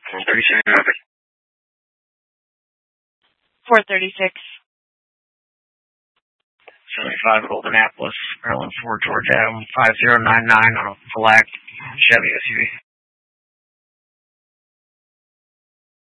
436. 436. 75 Goldenapolis, Maryland 4 George Adam 5099 on a black Chevy SUV.